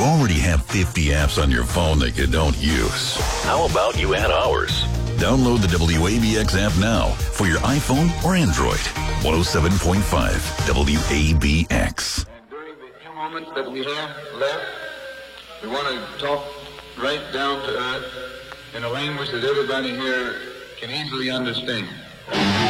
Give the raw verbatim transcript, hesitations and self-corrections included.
already have fifty apps on your phone that you don't use. How about you add ours? Download the W A B X app now for your iPhone or Android. one oh seven point five W A B X. And during the few moments that we have left, we want to talk right down to earth in a language that everybody here can easily understand.